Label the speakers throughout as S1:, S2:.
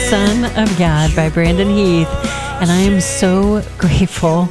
S1: Son of God by Brandon Heath. And I am so grateful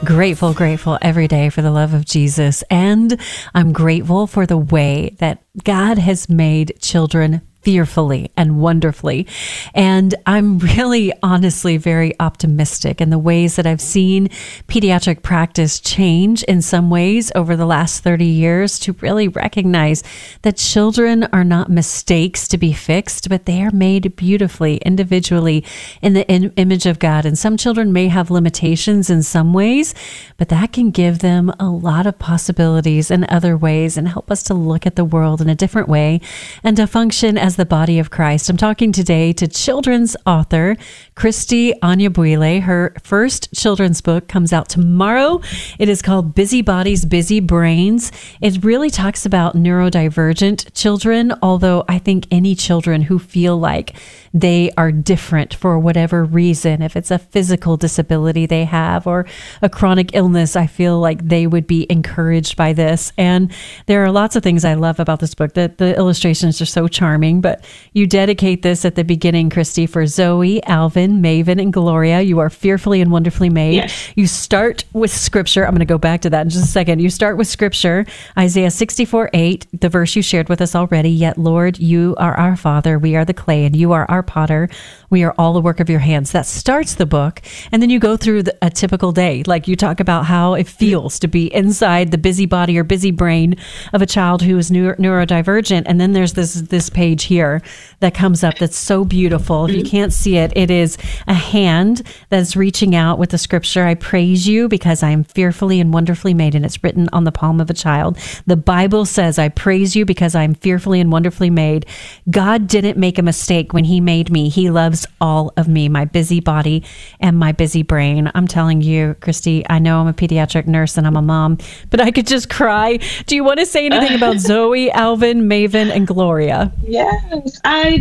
S1: every day for the love of Jesus. And I'm grateful for the way that God has made children fearfully and wonderfully. And I'm really honestly very optimistic in the ways that I've seen pediatric practice change in some ways over the last 30 years to really recognize that children are not mistakes to be fixed, but they are made beautifully, individually in the image of God. And some children may have limitations in some ways, but that can give them a lot of possibilities in other ways and help us to look at the world in a different way and to function as the body of Christ. I'm talking today to children's author Christy Onyebuile. Her first children's book comes out tomorrow. It is called Busy Bodies, Busy Brains. It really talks about neurodivergent children, although I think any children who feel like they are different for whatever reason, if it's a physical disability they have or a chronic illness, I feel like they would be encouraged by this. And there are lots of things I love about this book. The illustrations are so charming, but you dedicate this at the beginning, Christy, for Zoe, Alvin, Maven, and Gloria. You are fearfully and wonderfully made.
S2: Yes.
S1: You start with scripture. I'm going to go back to that in just a second. You start with scripture, Isaiah 64:8, the verse you shared with us already. Yet, Lord, you are our Father. We are the clay, and you are our potter. We are all the work of your hands. That starts the book. And then you go through a typical day. Like you talk about how it feels to be inside the busy body or busy brain of a child who is neurodivergent. And then there's this page here that comes up that's so beautiful. If you can't see it, it is a hand that's reaching out with the scripture. I praise you because I am fearfully and wonderfully made. And it's written on the palm of a child. The Bible says, I praise you because I am fearfully and wonderfully made. God didn't make a mistake when he made me. He loves all of me, my busy body and my busy brain. I'm telling you, Christy, I know I'm a pediatric nurse and I'm a mom, but I could just cry. Do you want to say anything about Zoe, Alvin, Maven, and Gloria?
S2: Yes, I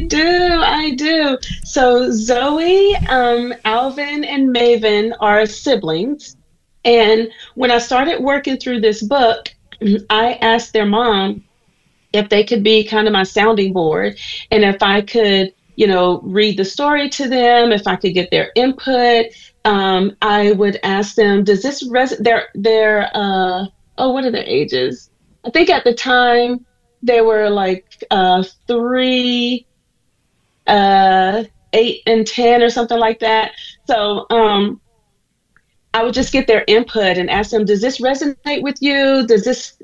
S2: do. So Zoe, Alvin, and Maven are siblings. And when I started working through this book, I asked their mom if they could be kind of my sounding board and if I could, read the story to them, if I could get their input. I would ask them, does this they're what are their ages? I think at the time they were like 3, 8 and 10 or something like that. So I would just get their input and ask them, does this resonate with you? Does this,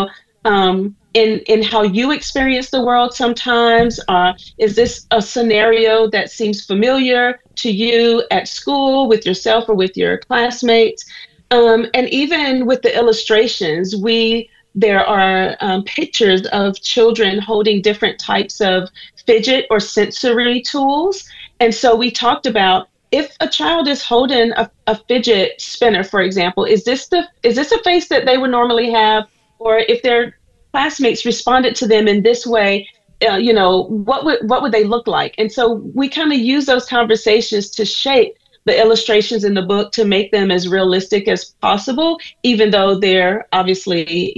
S2: in how you experience the world sometimes? Is this a scenario that seems familiar to you at school with yourself or with your classmates? And even with the illustrations, there are pictures of children holding different types of fidget or sensory tools. And so we talked about, if a child is holding a fidget spinner, for example, is this a face that they would normally have? Or if their classmates responded to them in this way, what would they look like? And so we kind of use those conversations to shape the illustrations in the book to make them as realistic as possible, even though they're obviously,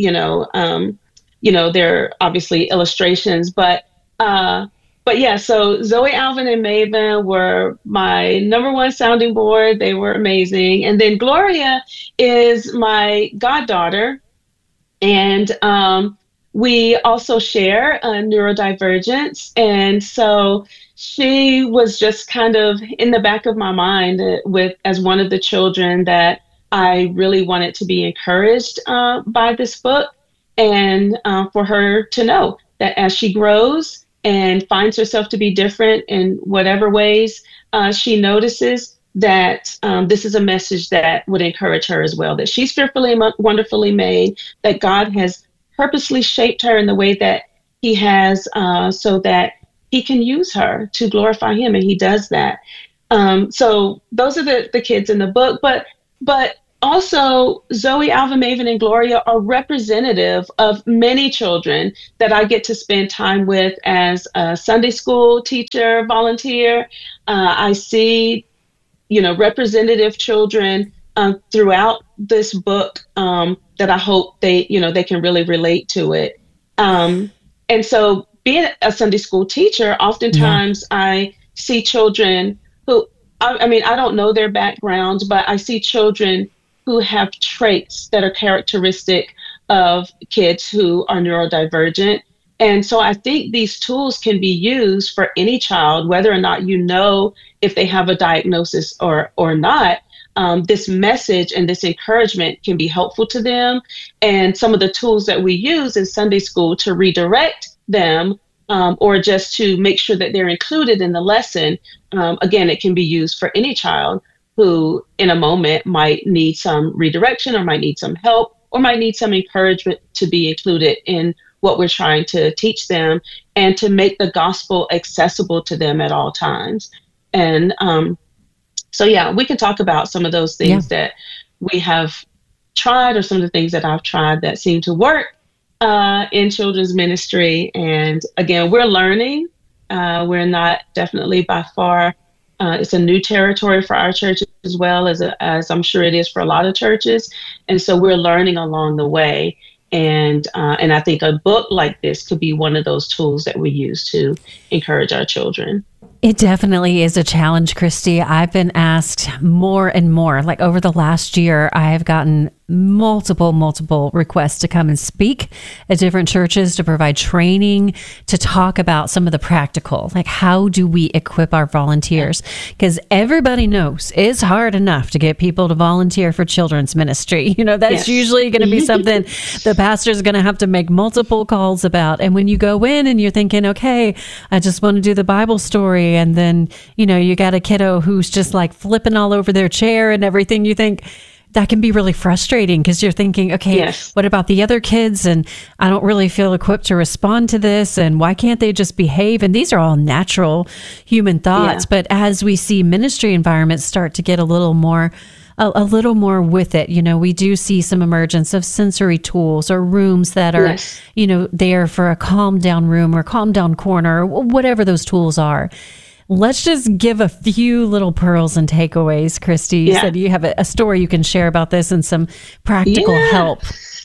S2: they're obviously illustrations. But yeah, so Zoe, Alvin, and Maven were my number one sounding board. They were amazing. And then Gloria is my goddaughter. And we also share neurodivergence. And so she was just kind of in the back of my mind as one of the children that I really wanted to be encouraged by this book. And for her to know that as she grows and finds herself to be different in whatever ways she notices, that this is a message that would encourage her as well, that she's fearfully and wonderfully made, that God has purposely shaped her in the way that he has so that he can use her to glorify him, and he does that. So those are the kids in the book, but also Zoe, Alvin, Maven, and Gloria are representative of many children that I get to spend time with as a Sunday school teacher, volunteer. I see representative children throughout this book that I hope they can really relate to it. And so being a Sunday school teacher, oftentimes I see children who, I mean, I don't know their backgrounds, but I see children who have traits that are characteristic of kids who are neurodivergent. And so I think these tools can be used for any child, whether or not you know if they have a diagnosis or not. This message and this encouragement can be helpful to them. And some of the tools that we use in Sunday school to redirect them, or just to make sure that they're included in the lesson, again, it can be used for any child who in a moment might need some redirection or might need some help or might need some encouragement to be included in what we're trying to teach them and to make the gospel accessible to them at all times. And so, yeah, we can talk about some of those things that we have tried or some of the things that I've tried that seem to work in children's ministry. And again, we're learning. We're not definitely by far. It's a new territory for our church as well as I'm sure it is for a lot of churches. And so we're learning along the way. And I think a book like this could be one of those tools that we use to encourage our children.
S1: It definitely is a challenge, Christy. I've been asked more and more. Like over the last year, I have gotten multiple requests to come and speak at different churches, to provide training, to talk about some of the practical, like how do we equip our volunteers? Because everybody knows it's hard enough to get people to volunteer for children's ministry. You know, that's usually going to be something the pastor's going to have to make multiple calls about. And when you go in and you're thinking, okay, I just want to do the Bible story. And then, you know, you got a kiddo who's just like flipping all over their chair and everything. You think, that can be really frustrating because you're thinking, okay, what about the other kids? And I don't really feel equipped to respond to this. And why can't they just behave? And these are all natural human thoughts. But as we see ministry environments start to get a little more with it, you know, we do see some emergence of sensory tools or rooms that are, you know, there for a calm down room or calm down corner, or whatever those tools are. Let's just give a few little pearls and takeaways, Christy. You said you have a story you can share about this and some practical help.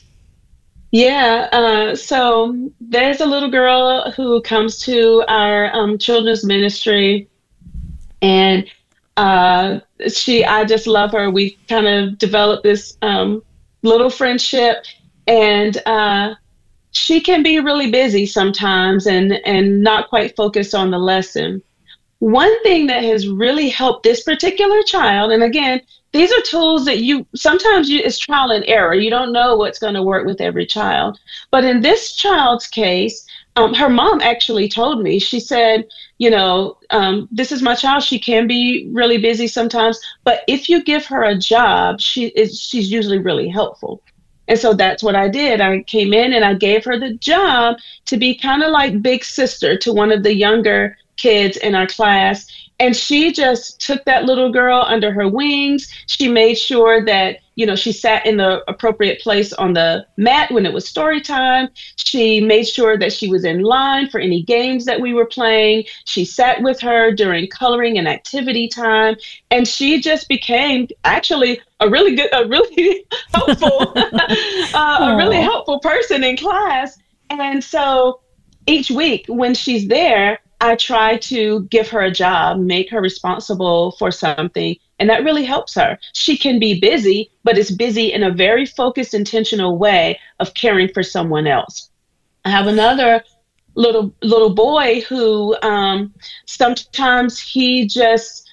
S2: So there's a little girl who comes to our children's ministry, and I just love her. We kind of developed this little friendship, and she can be really busy sometimes and not quite focused on the lesson. One thing that has really helped this particular child, and again, these are tools that it's trial and error. You don't know what's going to work with every child. But in this child's case, her mom actually told me, she said, you know, this is my child. She can be really busy sometimes, but if you give her a job, she's usually really helpful. And so that's what I did. I came in and I gave her the job to be kind of like big sister to one of the younger kids in our class. And she just took that little girl under her wings. She made sure that, you know, she sat in the appropriate place on the mat when it was story time. She made sure that she was in line for any games that we were playing. She sat with her during coloring and activity time. And she just became actually a really helpful, a really helpful person in class. And so each week when she's there, I try to give her a job, make her responsible for something, and that really helps her. She can be busy, but it's busy in a very focused, intentional way of caring for someone else. I have another little boy who sometimes he just,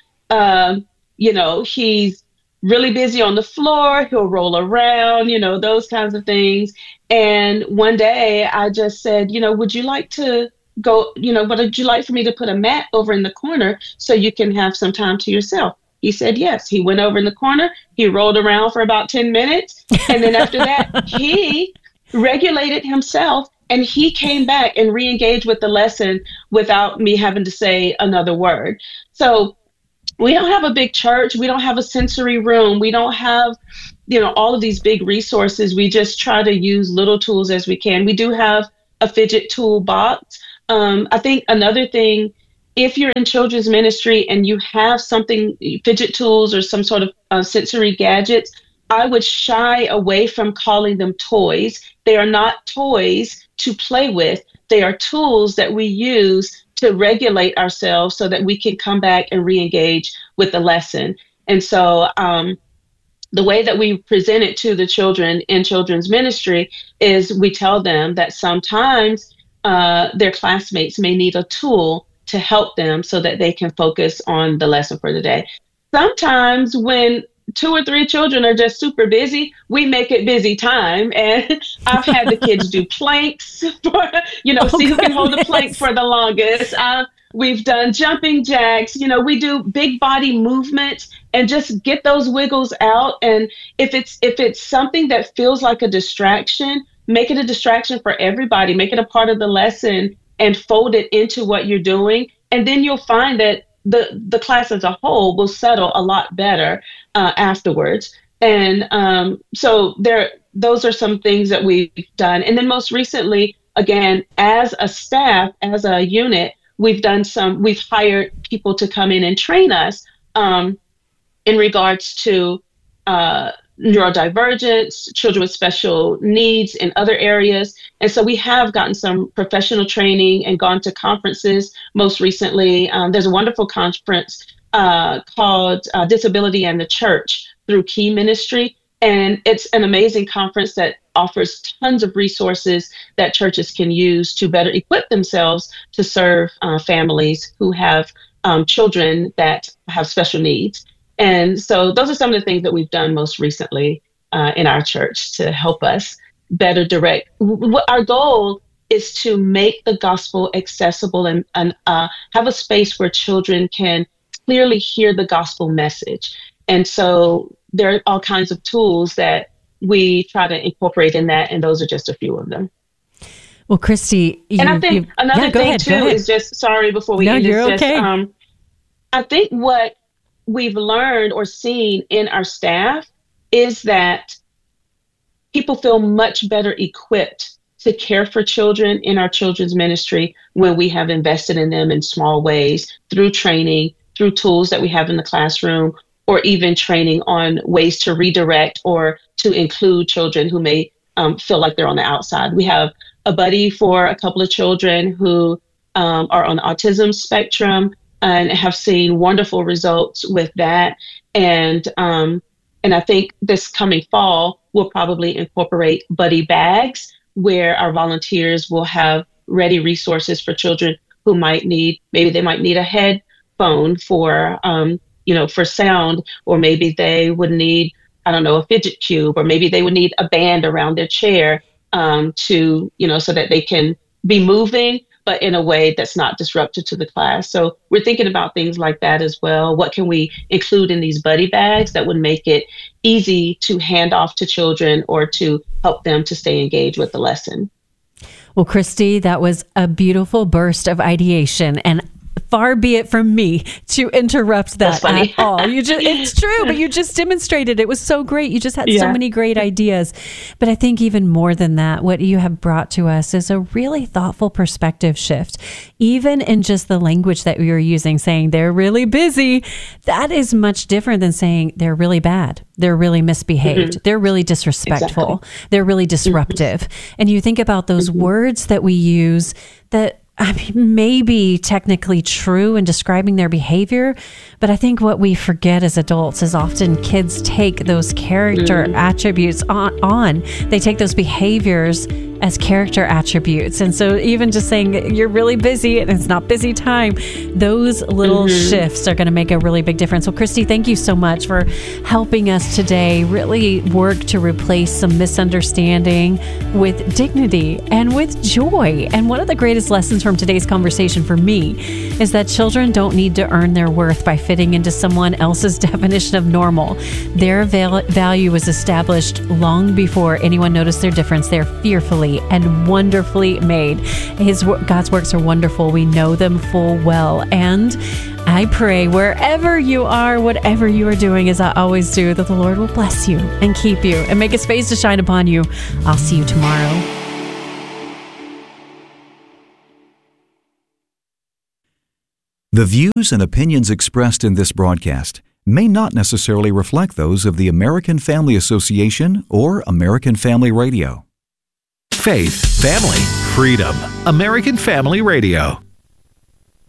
S2: he's really busy on the floor. He'll roll around, you know, those kinds of things. And one day I just said, you know, would you like to go, you know, would you like for me to put a mat over in the corner so you can have some time to yourself? He said yes. He went over in the corner. He rolled around for about 10 minutes. And then after that, he regulated himself and he came back and re-engaged with the lesson without me having to say another word. So we don't have a big church. We don't have a sensory room. We don't have, you know, all of these big resources. We just try to use little tools as we can. We do have a fidget toolbox. I think another thing, if you're in children's ministry and you have something, fidget tools or some sort of sensory gadgets, I would shy away from calling them toys. They are not toys to play with. They are tools that we use to regulate ourselves so that we can come back and re-engage with the lesson. And so the way that we present it to the children in children's ministry is we tell them that sometimes their classmates may need a tool to help them so that they can focus on the lesson for the day. Sometimes when 2 or 3 children are just super busy, we make it busy time. And I've had the kids do planks for, see who can hold the plank for the longest. We've done jumping jacks. We do big body movements and just get those wiggles out. And if it's something that feels like a distraction, make it a distraction for everybody. Make it a part of the lesson and fold it into what you're doing. And then you'll find that the class as a whole will settle a lot better afterwards. And so those are some things that we've done. And then most recently, again, as a staff, as a unit, we've hired people to come in and train us in regards to neurodivergence, children with special needs in other areas. And so we have gotten some professional training and gone to conferences. Most recently, there's a wonderful conference called Disability and the Church through Key Ministry. And it's an amazing conference that offers tons of resources that churches can use to better equip themselves to serve families who have children that have special needs. And so those are some of the things that we've done most recently in our church to help us better direct. Our goal is to make the gospel accessible and have a space where children can clearly hear the gospel message. And so there are all kinds of tools that we try to incorporate in that, and those are just a few of them.
S1: Well, Christy,
S2: and I think another thing too is just, sorry, before we end,
S1: you're okay.
S2: I think what we've learned or seen in our staff is that people feel much better equipped to care for children in our children's ministry when we have invested in them in small ways through training, through tools that we have in the classroom, or even training on ways to redirect or to include children who may feel like they're on the outside. We have a buddy for a couple of children who are on the autism spectrum and have seen wonderful results with that. And I think this coming fall, we'll probably incorporate buddy bags where our volunteers will have ready resources for children who maybe they might need a headphone for sound, or maybe they would need, a fidget cube, or maybe they would need a band around their chair so that they can be moving, but in a way that's not disruptive to the class. So we're thinking about things like that as well. What can we include in these buddy bags that would make it easy to hand off to children or to help them to stay engaged with the lesson?
S1: Well, Christy, that was a beautiful burst of ideation, and far be it from me to interrupt that at all. It's true, but you just demonstrated it was so great. You just had so many great ideas. But I think even more than that, what you have brought to us is a really thoughtful perspective shift. Even in just the language that we were using, saying they're really busy, that is much different than saying they're really bad. They're really misbehaved. Mm-hmm. They're really disrespectful. Exactly. They're really disruptive. Mm-hmm. And you think about those words that we use that may be technically true in describing their behavior, but I think what we forget as adults is often kids take those character attributes on. They take those behaviors as character attributes. And so even just saying you're really busy and it's not busy time, those little shifts are going to make a really big difference. Well, Christy, thank you so much for helping us today really work to replace some misunderstanding with dignity and with joy. And one of the greatest lessons from today's conversation for me is that children don't need to earn their worth by fitting into someone else's definition of normal. Their value was established long before anyone noticed their difference. They're fearfully and wonderfully made. God's works are wonderful. We know them full well. And I pray wherever you are, whatever you are doing, as I always do, that the Lord will bless you and keep you and make His face to shine upon you. I'll see you tomorrow.
S3: The views and opinions expressed in this broadcast may not necessarily reflect those of the American Family Association or American Family Radio.
S4: Faith, family, freedom. American Family Radio.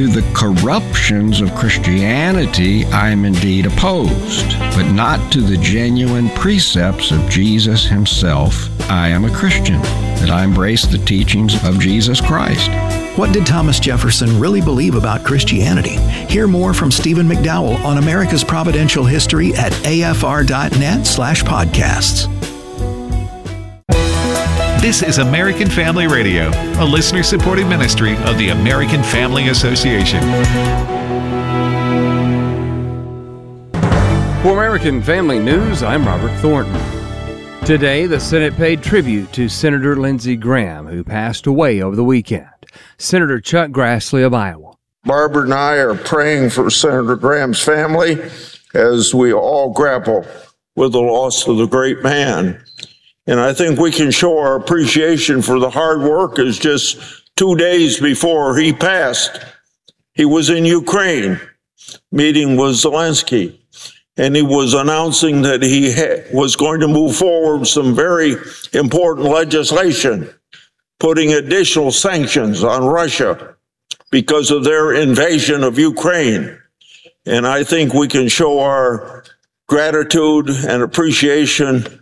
S4: To the corruptions of Christianity, I am indeed opposed, but not to the genuine precepts of Jesus himself. I am a Christian, that I embrace the teachings of Jesus Christ.
S5: What did Thomas Jefferson really believe about Christianity? Hear more from Stephen McDowell on America's Providential History at afr.net/podcasts.
S6: This is American Family Radio, a listener-supported ministry of the American Family Association.
S7: For American Family News, I'm Robert Thornton. Today, the Senate paid tribute to Senator Lindsey Graham, who passed away over the weekend. Senator Chuck Grassley of Iowa.
S8: Barbara and I are praying for Senator Graham's family as we all grapple with the loss of the great man. And I think we can show our appreciation for the hard work as just 2 days before he passed, he was in Ukraine meeting with Zelensky. And he was announcing that he was going to move forward some very important legislation, putting additional sanctions on Russia because of their invasion of Ukraine. And I think we can show our gratitude and appreciation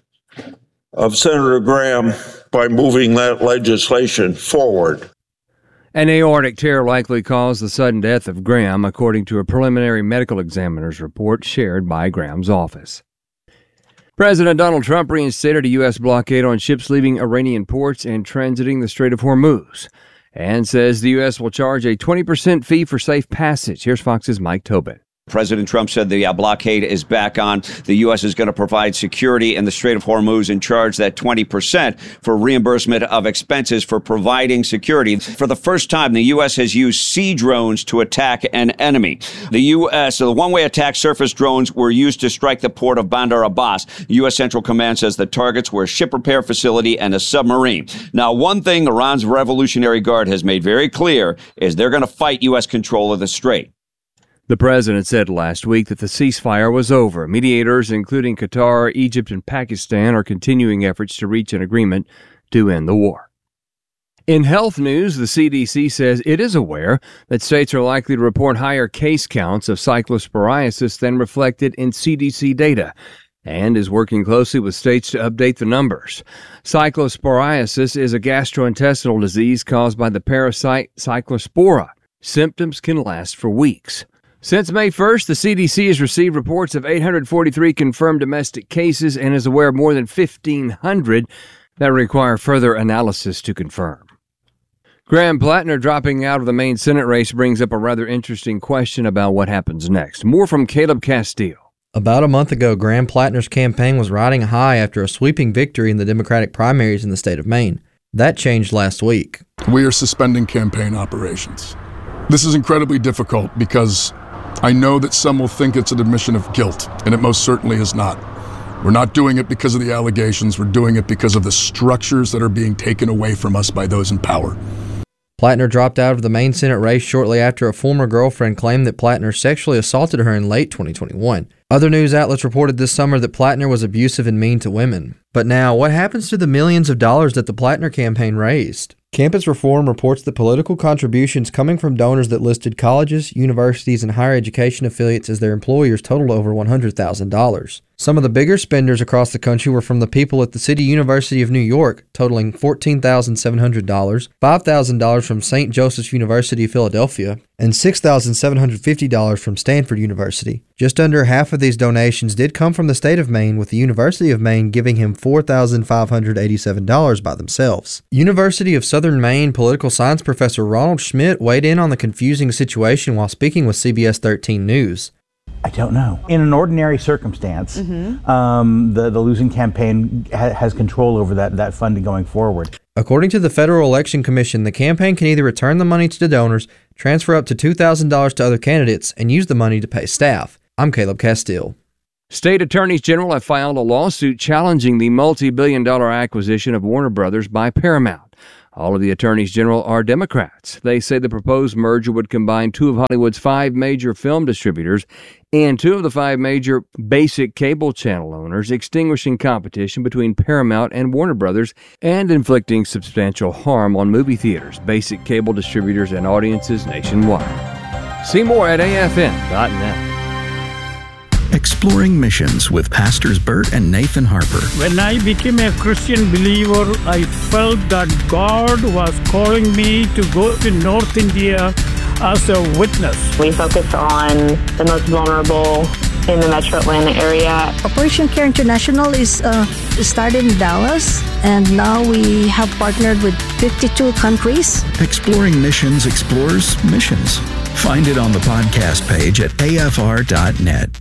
S8: of Senator Graham by moving that legislation forward.
S7: An aortic tear likely caused the sudden death of Graham, according to a preliminary medical examiner's report shared by Graham's office. President Donald Trump reinstated a U.S. blockade on ships leaving Iranian ports and transiting the Strait of Hormuz, and says the U.S. will charge a 20% fee for safe passage. Here's Fox's Mike Tobin.
S9: President Trump said the blockade is back on. The U.S. is going to provide security in the Strait of Hormuz and charge that 20% for reimbursement of expenses for providing security. For the first time, the U.S. has used sea drones to attack an enemy. The one-way attack surface drones were used to strike the port of Bandar Abbas. The U.S. Central Command says the targets were a ship repair facility and a submarine. Now, one thing Iran's Revolutionary Guard has made very clear is they're going to fight U.S. control of the strait.
S7: The president said last week that the ceasefire was over. Mediators, including Qatar, Egypt, and Pakistan, are continuing efforts to reach an agreement to end the war. In health news, the CDC says it is aware that states are likely to report higher case counts of cyclosporiasis than reflected in CDC data, and is working closely with states to update the numbers. Cyclosporiasis is a gastrointestinal disease caused by the parasite Cyclospora. Symptoms can last for weeks. Since May 1st, the CDC has received reports of 843 confirmed domestic cases and is aware of more than 1,500 that require further analysis to confirm. Graham Plattner dropping out of the main Senate race brings up a rather interesting question about what happens next. More from Caleb Castile.
S10: About a month ago, Graham Plattner's campaign was riding high after a sweeping victory in the Democratic primaries in the state of Maine. That changed last week.
S11: We are suspending campaign operations. This is incredibly difficult because I know that some will think it's an admission of guilt, and it most certainly is not. We're not doing it because of the allegations. We're doing it because of the structures that are being taken away from us by those in power.
S10: Plattner dropped out of the main Senate race shortly after a former girlfriend claimed that Plattner sexually assaulted her in late 2021. Other news outlets reported this summer that Plattner was abusive and mean to women. But now, what happens to the millions of dollars that the Plattner campaign raised? Campus Reform reports that political contributions coming from donors that listed colleges, universities, and higher education affiliates as their employers totaled over $100,000. Some of the bigger spenders across the country were from the people at the City University of New York, totaling $14,700, $5,000 from St. Joseph's University of Philadelphia, and $6,750 from Stanford University. Just under half of these donations did come from the state of Maine, with the University of Maine giving him $4,587 by themselves. University of Southern Maine political science professor Ronald Schmidt weighed in on the confusing situation while speaking with CBS 13 News.
S12: I don't know. In an ordinary circumstance, the losing campaign has control over that funding going forward.
S10: According to the Federal Election Commission, the campaign can either return the money to the donors, transfer up to $2,000 to other candidates, and use the money to pay staff. I'm Caleb Castile.
S7: State attorneys general have filed a lawsuit challenging the multi-billion-dollar acquisition of Warner Brothers by Paramount. All of the attorneys general are Democrats. They say the proposed merger would combine two of Hollywood's 5 major film distributors and 2 of the 5 major basic cable channel owners, extinguishing competition between Paramount and Warner Brothers and inflicting substantial harm on movie theaters, basic cable distributors, and audiences nationwide. See more at afn.net.
S5: Exploring Missions with Pastors Bert and Nathan Harper.
S13: When I became a Christian believer, I felt that God was calling me to go to North India as a witness.
S14: We focus on the most vulnerable in the Metro Atlanta area.
S15: Operation Care International is started in Dallas, and now we have partnered with 52 countries.
S5: Exploring Missions explores missions. Find it on the podcast page at afr.net.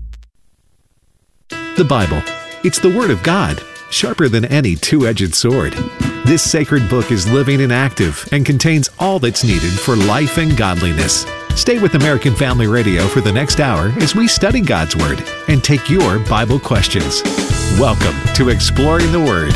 S16: The Bible. It's the Word of God, sharper than any two-edged sword. This sacred book is living and active and contains all that's needed for life and godliness. Stay with American Family Radio for the next hour as we study God's Word and take your Bible questions. Welcome to Exploring the Word.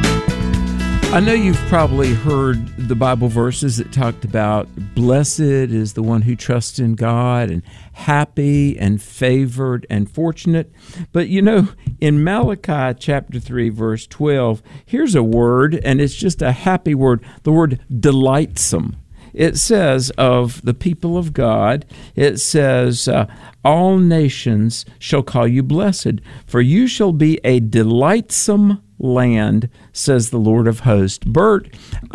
S17: I know you've probably heard the Bible verses that talked about blessed is the one who trusts in God, and happy and favored and fortunate. But you know, in Malachi chapter 3, verse 12, here's a word, and it's just a happy word, the word delightsome. It says of the people of God, it says, all nations shall call you blessed, for you shall be a delightsome land, says the Lord of hosts. Bert,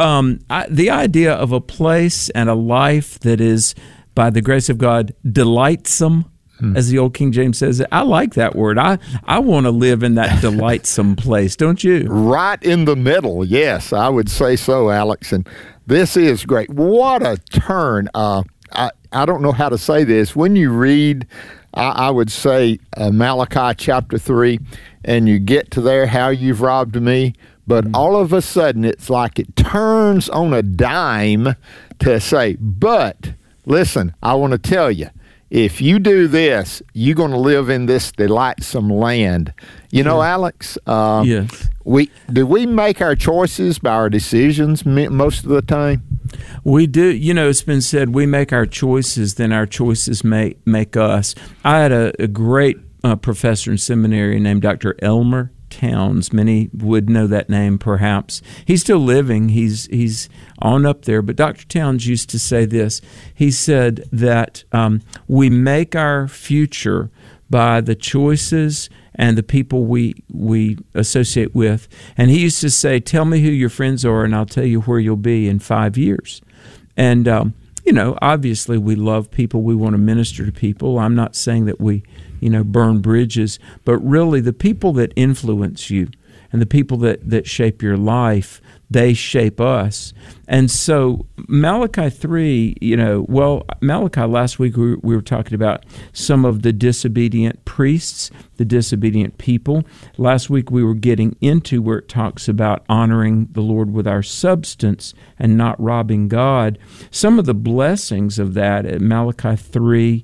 S17: the idea of a place and a life that is, by the grace of God, delightsome, as the old King James says it, I like that word. I want to live in that delightsome place, don't you?
S18: Right in the middle, yes, I would say so, Alex. And this is great. What a turn. I don't know how to say this. When you read, I would say, Malachi chapter 3, and you get to there, how you've robbed me, but all of a sudden it's like it turns on a dime to say, but listen, I want to tell you, if you do this, you're going to live in this delightsome land. You know, Alex,
S17: yes.
S18: Do we make our choices by our decisions most of the time?
S17: We do. You know, it's been said, we make our choices, then our choices make us. I had a great professor in seminary named Dr. Elmer Towns. Many would know that name, perhaps. He's still living. He's on up there. But Dr. Towns used to say this. He said that we make our future by the choices and the people we associate with. And he used to say, tell me who your friends are, and I'll tell you where you'll be in 5 years. And, you know, obviously we love people. We want to minister to people. I'm not saying that we burn bridges, but really the people that influence you and the people that shape your life, they shape us. And so Malachi 3, Malachi, last week we were talking about some of the disobedient priests, the disobedient people. Last week we were getting into where it talks about honoring the Lord with our substance and not robbing God. Some of the blessings of that at Malachi 3,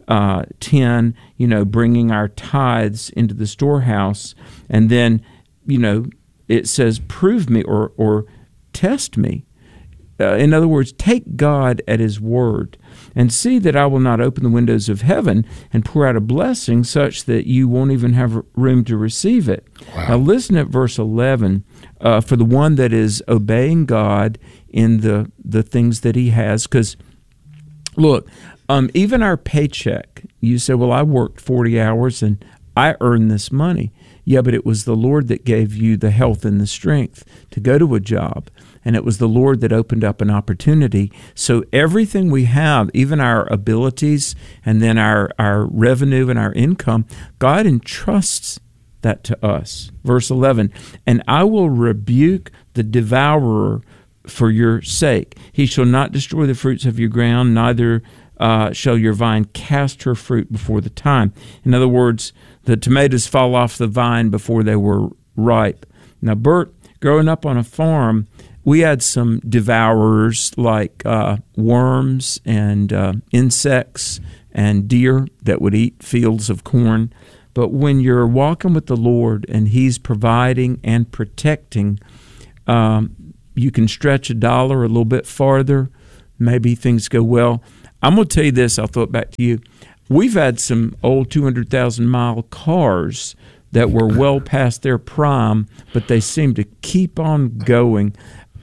S17: 10, bringing our tithes into the storehouse, and then, it says, prove me or test me. In other words, take God at His word and see that I will not open the windows of heaven and pour out a blessing such that you won't even have room to receive it. Wow. Now listen at verse 11. For the one that is obeying God in the things that He has, because look, even our paycheck, you say, well, I worked 40 hours and I earned this money. Yeah, but it was the Lord that gave you the health and the strength to go to a job. And it was the Lord that opened up an opportunity. So everything we have, even our abilities and then our revenue and our income, God entrusts that to us. Verse 11, and I will rebuke the devourer for your sake. He shall not destroy the fruits of your ground, neither shall your vine cast her fruit before the time. In other words, the tomatoes fall off the vine before they were ripe. Now, Bert, growing up on a farm, we had some devourers like worms and insects and deer that would eat fields of corn. But when you're walking with the Lord and He's providing and protecting, you can stretch $1 a little bit farther. Maybe things go well. I'm going to tell you this. I'll throw it back to you. We've had some old 200,000-mile cars that were well past their prime, but they seem to keep on going.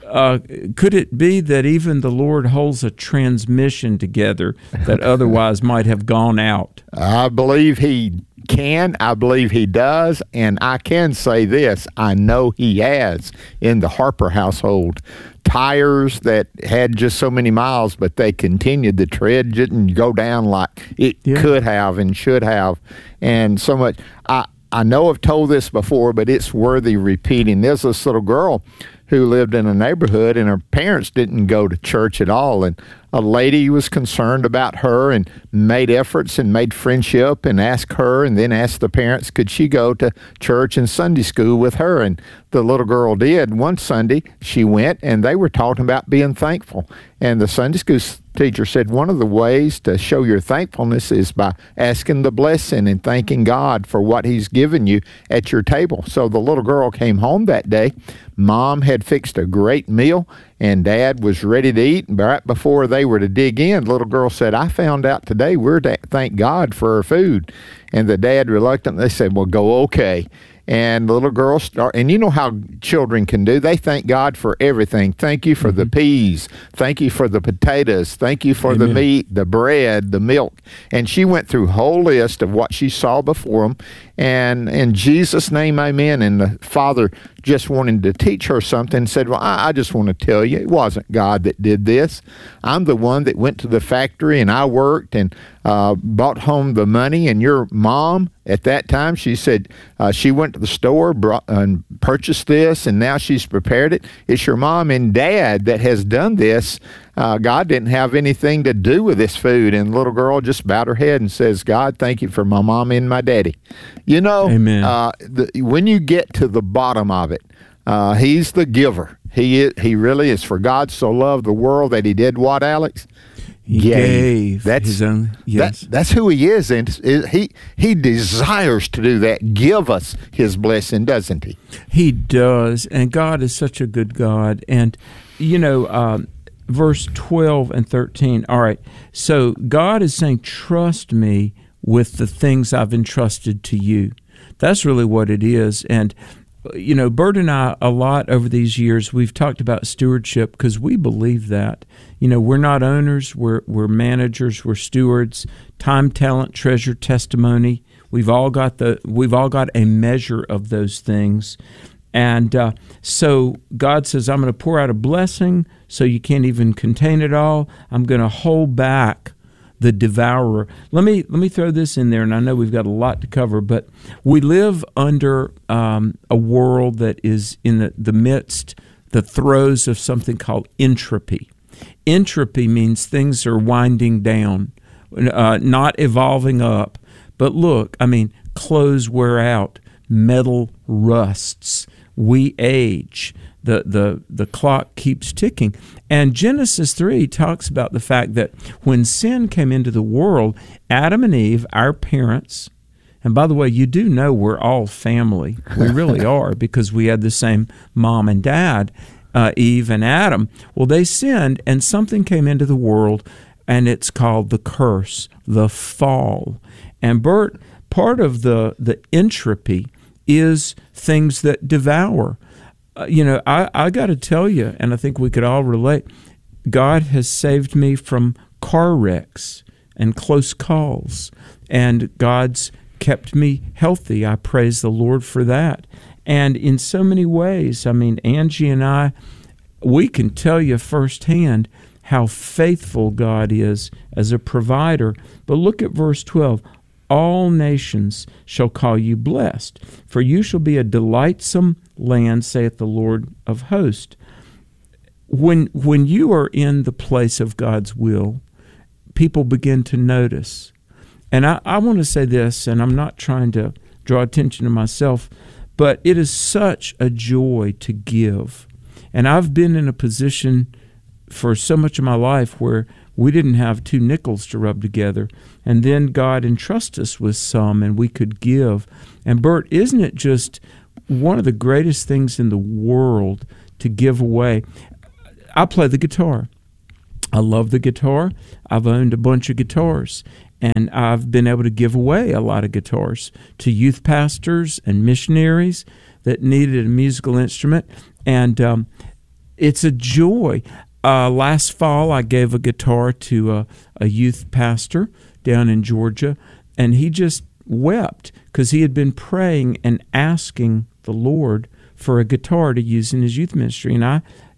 S17: could it be that even the Lord holds a transmission together that otherwise might have gone out?
S18: I believe He can. I believe He does. And I can say this. I know He has in the Harper household. Tires that had just so many miles, but they continued. The tread didn't go down like it could have and should have. And so much. I know I've told this before, but it's worthy repeating. There's this little girl who lived in a neighborhood, and her parents didn't go to church at all. And a lady was concerned about her and made efforts and made friendship and asked her, and then asked the parents, could she go to church and Sunday school with her? And the little girl did. One Sunday, she went, and they were talking about being thankful. And the Sunday school teacher said one of the ways to show your thankfulness is by asking the blessing and thanking God for what He's given you at your table. So the little girl came home that day. Mom had fixed a great meal, and Dad was ready to eat. And right before they were to dig in, the little girl said, I found out today we're to thank God for our food. And the dad reluctantly said, well, go okay. And the little girl and you know how children can do. They thank God for everything. Thank you for the peas. Thank you for the potatoes. Thank you for the meat, the bread, the milk. And she went through a whole list of what she saw before them. And in Jesus' name, amen. And the father just wanted to teach her something and said, well, I just want to tell you, it wasn't God that did this. I'm the one that went to the factory and I worked and brought home the money. And your mom, at that time, she said she went to the store and purchased this, and now she's prepared it. It's your mom and dad that has done this. God didn't have anything to do with this food. And the little girl just bowed her head and says, God, thank you for my mom and my daddy. You know, when you get to the bottom of it, He's the giver. He really is. For God so loved the world that He did what, Alex?
S17: He gave His own. Yes.
S18: That's who He is, and He desires to do that. Give us His blessing, doesn't He?
S17: He does, and God is such a good God. And you know, verse 12 and 13. All right, so God is saying, "Trust me with the things I've entrusted to you." That's really what it is, and. You know, Bert and I, a lot over these years, we've talked about stewardship because we believe that. You know, we're not owners, we're managers, we're stewards. Time, talent, treasure, testimony. We've all got a measure of those things. And so God says, I'm going to pour out a blessing so you can't even contain it all. I'm going to hold back the devourer. Let me throw this in there, and I know we've got a lot to cover, but we live under a world that is in the midst, the throes of something called entropy. Entropy means things are winding down, not evolving up. But look, I mean, clothes wear out, metal rusts, we age. The clock keeps ticking. And Genesis 3 talks about the fact that when sin came into the world, Adam and Eve, our parents, and by the way, you do know we're all family. We really are, because we had the same mom and dad, Eve and Adam. Well, they sinned, and something came into the world, and it's called the curse, the fall. And Bert, part of the entropy is things that devour. You know, I got to tell you, and I think we could all relate, God has saved me from car wrecks and close calls, and God's kept me healthy. I praise the Lord for that. And in so many ways, I mean, Angie and I, we can tell you firsthand how faithful God is as a provider. But look at verse 12. All nations shall call you blessed, for you shall be a delightsome land, saith the Lord of hosts. When you are in the place of God's will, people begin to notice. And I want to say this, and I'm not trying to draw attention to myself, but it is such a joy to give. And I've been in a position for so much of my life where we didn't have two nickels to rub together. And then God entrusted us with some, and we could give. And Bert, isn't it just one of the greatest things in the world to give away? I play the guitar. I love the guitar. I've owned a bunch of guitars, and I've been able to give away a lot of guitars to youth pastors and missionaries that needed a musical instrument. And it's a joy. Last fall, I gave a guitar to a youth pastor down in Georgia, and he just wept because he had been praying and asking the Lord for a guitar to use in his youth ministry. And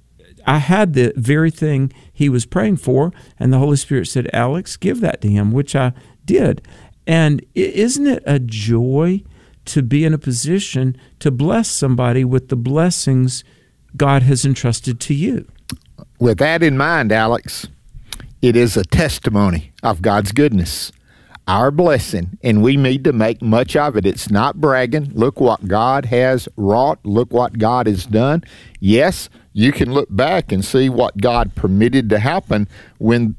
S17: I had the very thing he was praying for, and the Holy Spirit said, Alex, give that to him, which I did. And isn't it a joy to be in a position to bless somebody with the blessings God has entrusted to you?
S18: With that in mind, Alex, it is a testimony of God's goodness, our blessing, and we need to make much of it. It's not bragging. Look what God has wrought. Look what God has done. Yes, you can look back and see what God permitted to happen when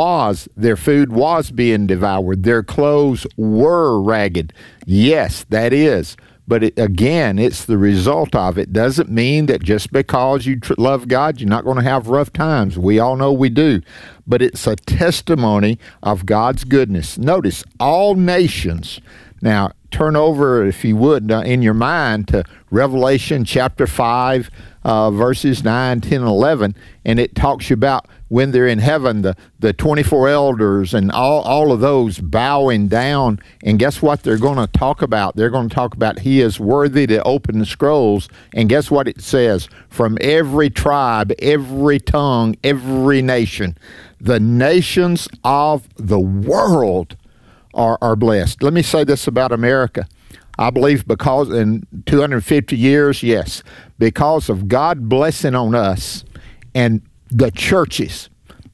S18: their food was being devoured. Their clothes were ragged. Yes, that is. But it's the result of it. Doesn't mean that just because you love God, you're not going to have rough times. We all know we do. But it's a testimony of God's goodness. Notice, all nations. Now, turn over, if you would, in your mind to Revelation chapter 5, verses 9, 10, and 11, and it talks about when they're in heaven, the 24 elders and all of those bowing down, and guess what they're going to talk about? They're going to talk about He is worthy to open the scrolls, and guess what it says? From every tribe, every tongue, every nation. The nations of the world are blessed. Let me say this about America. I believe because in 250 years, yes, because of God blessing on us and the churches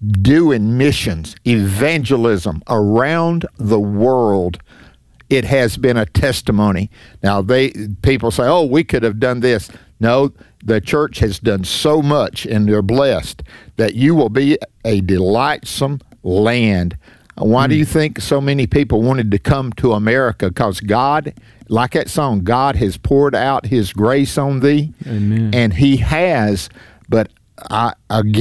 S18: doing missions, evangelism around the world, it has been a testimony. Now, people say, oh, we could have done this. No, the church has done so much, and they're blessed that you will be a delightsome land. Why do you think so many people wanted to come to America? Because God, like that song, God has poured out His grace on thee.
S17: Amen.
S18: And He has. But I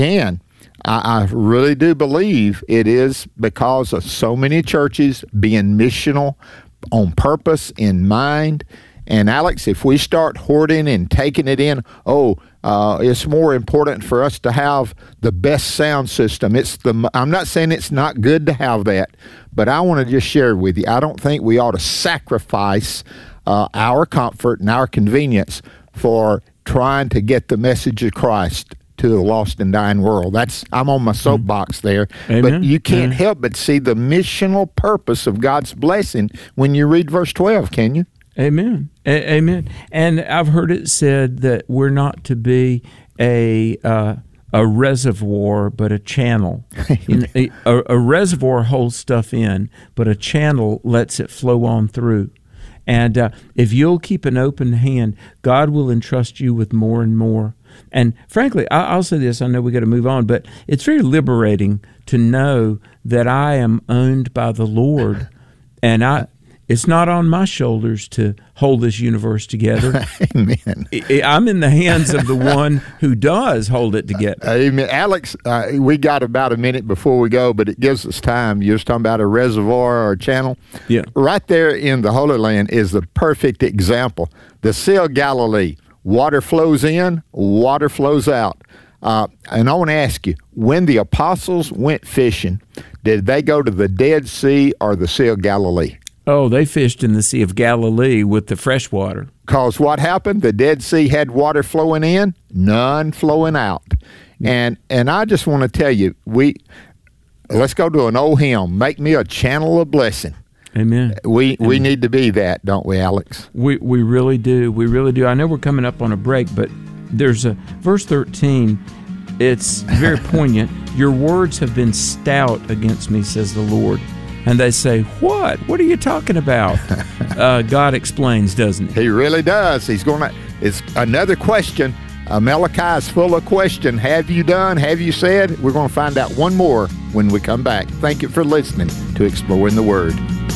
S18: really do believe it is because of so many churches being missional on purpose, in mind. And Alex, if we start hoarding and taking it in, it's more important for us to have the best sound system. I'm not saying it's not good to have that, but I want to just share with you, I don't think we ought to sacrifice our comfort and our convenience for trying to get the message of Christ to a lost and dying world. I'm on my soapbox there.
S17: Amen.
S18: But you can't help but see the missional purpose of God's blessing when you read verse 12, can you?
S17: Amen. Amen. And I've heard it said that we're not to be a reservoir, but a channel. A reservoir holds stuff in, but a channel lets it flow on through. And if you'll keep an open hand, God will entrust you with more and more. And frankly, I'll say this, I know we got to move on, but it's very liberating to know that I am owned by the Lord, and it's not on my shoulders to hold this universe together.
S18: Amen.
S17: I'm in the hands of the one who does hold it together.
S18: Amen. Alex, we got about a minute before we go, but it gives us time. You're talking about a reservoir or a channel. Yeah. Right there in the Holy Land is the perfect example. The Sea of Galilee. Water flows in, water flows out. And I want to ask you, when the apostles went fishing, did they go to the Dead Sea or the Sea of Galilee?
S17: Oh, they fished in the Sea of Galilee with the fresh water.
S18: Because what happened? The Dead Sea had water flowing in, none flowing out. And I just want to tell you, let's go to an old hymn, Make Me a Channel of Blessing.
S17: Amen.
S18: We need to be that, don't we, Alex?
S17: We really do. We really do. I know we're coming up on a break, but there's a verse 13. It's very poignant. Your words have been stout against me, says the Lord. And they say, what? What are you talking about? God explains, doesn't he?
S18: He really does. It's another question. Malachi is full of question. Have you done? Have you said? We're going to find out one more when we come back. Thank you for listening to Exploring the Word.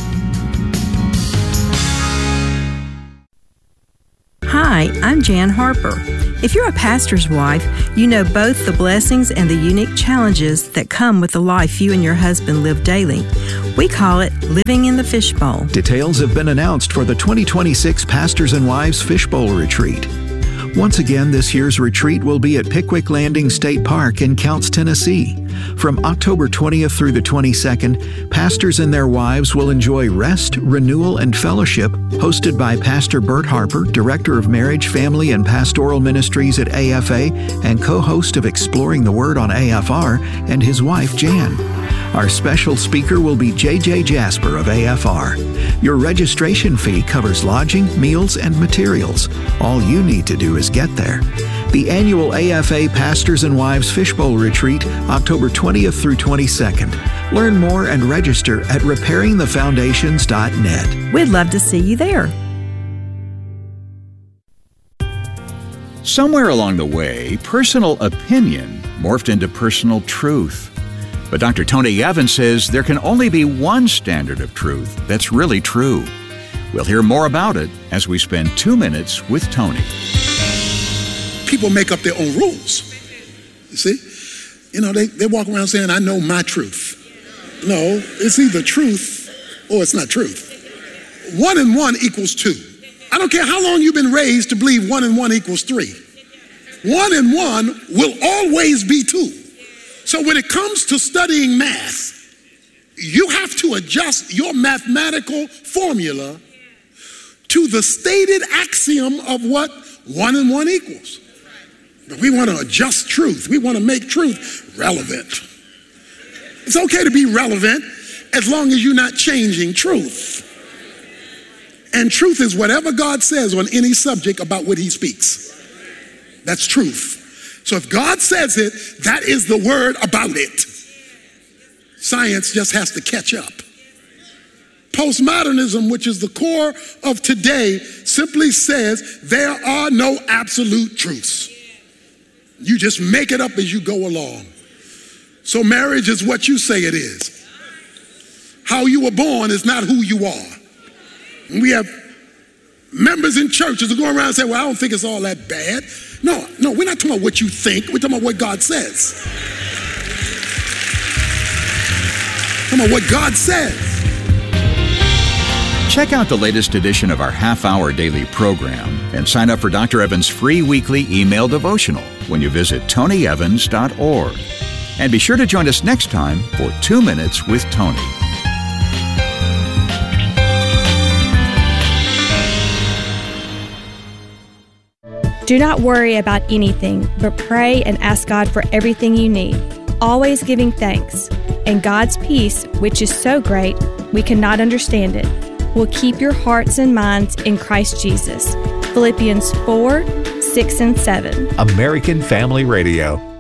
S19: Hi, I'm Jan Harper. If you're a pastor's wife, you know both the blessings and the unique challenges that come with the life you and your husband live daily. We call it living in the fishbowl.
S5: Details have been announced for the 2026 Pastors and Wives Fishbowl Retreat. Once again, this year's retreat will be at Pickwick Landing State Park in Counce, Tennessee. From October 20th through the 22nd, pastors and their wives will enjoy rest, renewal, and fellowship, hosted by Pastor Bert Harper, Director of Marriage, Family, and Pastoral Ministries at AFA and co-host of Exploring the Word on AFR, and his wife, Jan. Our special speaker will be J.J. Jasper of AFR. Your registration fee covers lodging, meals, and materials. All you need to do is get there. The annual AFA Pastors and Wives Fishbowl Retreat, October 20th through 22nd. Learn more and register at repairingthefoundations.net.
S19: We'd love to see you there.
S3: Somewhere along the way, personal opinion morphed into personal truth. But Dr. Tony Evans says there can only be one standard of truth that's really true. We'll hear more about it as we spend 2 minutes with Tony.
S20: People make up their own rules. You see? You know, they walk around saying, I know my truth. No, it's either truth or it's not truth. 1 and 1 equals 2. I don't care how long you've been raised to believe 1 and 1 equals 3. 1 and 1 will always be 2. So when it comes to studying math, you have to adjust your mathematical formula to the stated axiom of what 1 and 1 equals. But we want to adjust truth. We want to make truth relevant. It's okay to be relevant as long as you're not changing truth. And truth is whatever God says on any subject about what he speaks. That's truth. So if God says it, that is the word about it. Science just has to catch up. Postmodernism, which is the core of today, simply says there are no absolute truths. You just make it up as you go along. So marriage is what you say it is. How you were born is not who you are. And we have members in churches who go around and say, well, I don't think it's all that bad. No, we're not talking about what you think. We're talking about what God says. We're talking about what God says.
S3: Check out the latest edition of our half-hour daily program and sign up for Dr. Evans' free weekly email devotional when you visit tonyevans.org. And be sure to join us next time for 2 Minutes with Tony.
S21: Do not worry about anything, but pray and ask God for everything you need, always giving thanks. And God's peace, which is so great we cannot understand it, will keep your hearts and minds in Christ Jesus. Philippians 4, 6, and 7.
S6: American Family Radio.